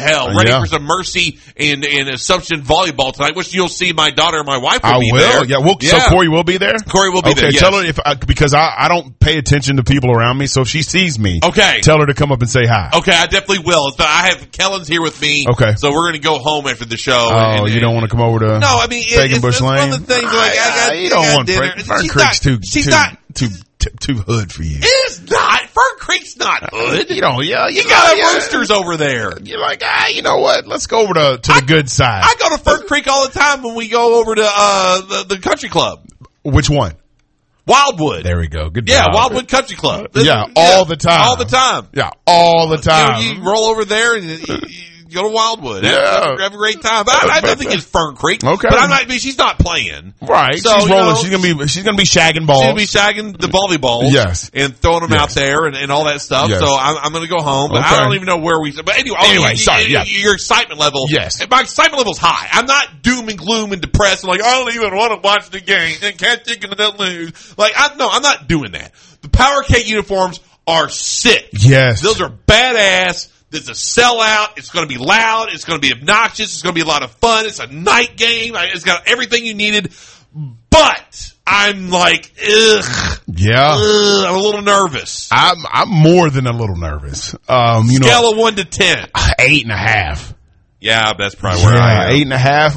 hell, ready for some Mercy and Assumption volleyball tonight, which you'll see my daughter and my wife will be there. So Corey will be there? Corey will be there, yes. Tell her because I don't pay attention to people around me, so if she sees me, tell her to come up and say hi. Okay, I definitely will. So I have Kellen's here with me. Okay. So we're going to go home after the show. Oh, you don't want to come over to Fagenbush Lane? One of the things you don't want Fern Creek's too hood for you. It's not. Fern Creek's not hood. You got roosters over there. You're like, you know what? Let's go over to the good side. I go to Fern Creek all the time when we go over to the country club. Which one? Wildwood. There we go. Good job. Yeah, Wildwood Country Club. All the time. All the time. Yeah, all the time. You roll over there and you go to Wildwood. Have a great time. But I don't think it's Fern Creek. Okay. But she's not playing. Right. So, she's rolling. She's gonna be shagging balls. She's gonna be shagging the volleyballs. Yes. And throwing them out there and all that stuff. Yes. So I'm gonna go home. But I don't even know where but anyway, sorry. Your excitement level. Yes. My excitement level's high. I'm not doom and gloom and depressed. I'm like, I don't even want to watch the game. I can't think of it lose. Like, I'm not doing that. The Power K uniforms are sick. Yes. Those are badass. There's a sellout. It's going to be loud. It's going to be obnoxious. It's going to be a lot of fun. It's a night game. It's got everything you needed. But I'm like, I'm a little nervous. I'm more than a little nervous. Scale of 1 to 10. 8.5. Yeah, that's probably where I am. 8.5.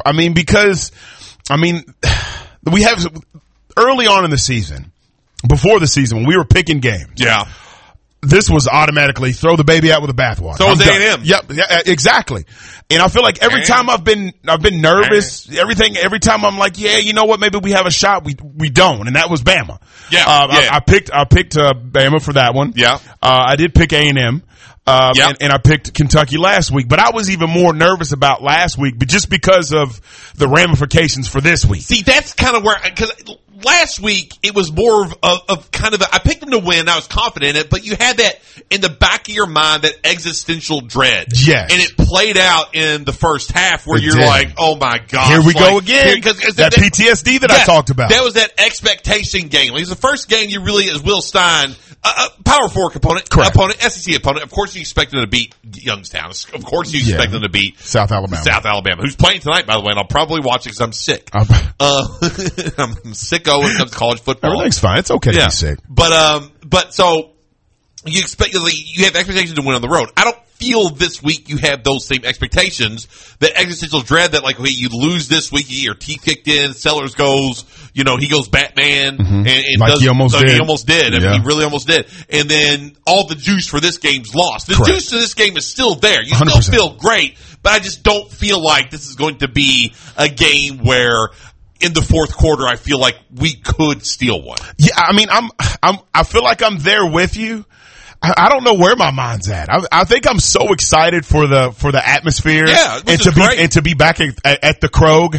We have early on in the season, before the season, when we were picking games. Yeah. This was automatically throw the baby out with the bathwater. So was A&M. Yep, exactly. And I feel like every time I've been nervous, every time I'm like, you know what, maybe we have a shot, we don't. And that was Bama. Yeah. I picked Bama for that one. Yeah. I did pick A&M. And I picked Kentucky last week, but I was even more nervous about last week, but just because of the ramifications for this week. See, that's kind of where, because last week it was more of kind of I picked them to win. I was confident in it, but you had that in the back of your mind, that existential dread. Yes. And it played out in the first half where you're like, oh my gosh. Here we go again. That PTSD that I talked about. That was that expectation game. It was the first game you really, as Will Stein, Power 4 opponent, SEC opponent. Of course you expect them to beat Youngstown. Of course you expect them to beat South Alabama, who's playing tonight, by the way, and I'll probably watch it because I'm sick. I'm sicko when it comes to college football. Everything's fine. It's okay to be sick. But so you expect, you have expectations to win on the road. I don't feel this week you have those same expectations. That existential dread that you lose this week, you get your teeth kicked in, Sellers goes, he goes Batman, and he almost did. I mean, he really almost did. And then all the juice for this game's lost. The juice to this game is still there. You 100%. Still feel great, but I just don't feel like this is going to be a game where in the fourth quarter I feel like we could steal one. Yeah, I mean, I feel like I'm there with you. I don't know where my mind's at. I think I'm so excited for the atmosphere, and to be back at the Krog,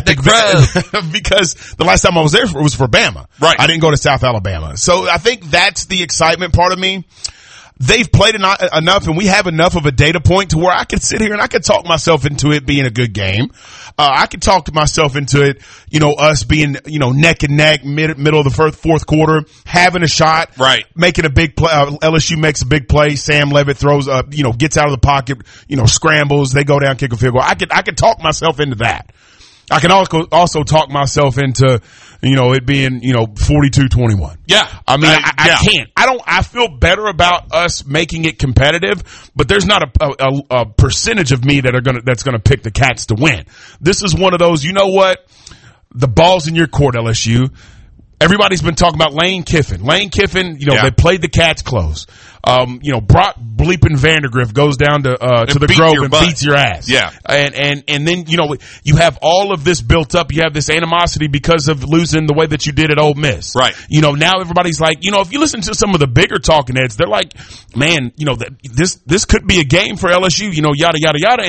because the last time I was there was for Bama. Right. I didn't go to South Alabama, so I think that's the excitement part of me. They've played enough, and we have enough of a data point to where I can sit here and I can talk myself into it being a good game. I can talk myself into it, us being, neck and neck, middle of the fourth quarter, having a shot, right, making a big play. LSU makes a big play. Sam Levitt throws up, gets out of the pocket, scrambles. They go down, kick a field goal. I could talk myself into that. I can also talk myself into, it being, 42-21. Yeah. I mean, I can't. I feel better about us making it competitive, but there's not a percentage of me that's gonna pick the Cats to win. This is one of those, you know what? The ball's in your court, LSU. Everybody's been talking about Lane Kiffin. Lane Kiffin, they played the Cats close. Brock bleeping Vandergrift goes down to the Grove and beats your ass. Yeah. And then, you have all of this built up. You have this animosity because of losing the way that you did at Ole Miss. Right. Now everybody's like, if you listen to some of the bigger talking heads, they're like, man, this could be a game for LSU, yada, yada, yada.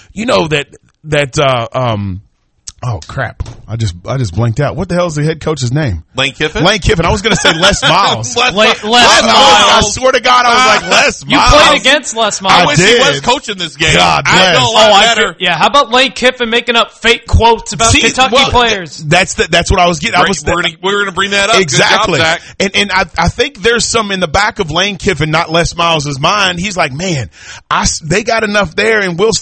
And oh crap. I just blanked out. What the hell is the head coach's name? Lane Kiffin? Lane Kiffin. I was going to say Les Miles. Les Miles. I swear to God, I was like, Les Miles. You played against Les Miles. I wish he was coaching this game. God bless. I know a lot better. Yeah, how about Lane Kiffin making up fake quotes about Kentucky players? That's what I was getting. We're going to bring that up. Exactly. Good job, Zach. And I think there's some in the back of Lane Kiffin, not Les Miles' mind. He's like, man, they got enough there, and Will